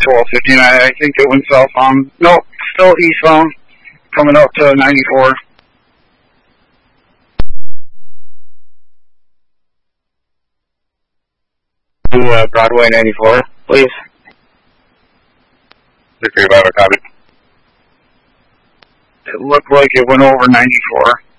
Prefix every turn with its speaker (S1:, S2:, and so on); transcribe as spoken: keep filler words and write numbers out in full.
S1: twelve fifty-nine. I think it went southbound. Nope, still eastbound, coming up to ninety-four.
S2: To uh, Broadway ninety-four, please.
S3: six three five, copy.
S1: It looked like it went over ninety-four.